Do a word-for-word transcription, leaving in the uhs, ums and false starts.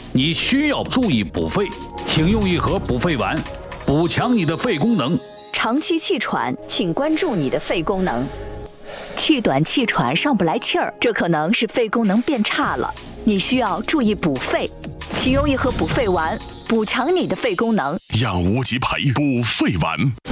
你需要注意补肺，请用一盒补肺丸，补强你的肺功能。 长期气喘，请关注你的肺功能。气短气喘上不来气儿，这可能是肺功能变差了，你需要注意补肺，请用一盒补肺丸，补强你的肺功能。 养无极培补肺丸。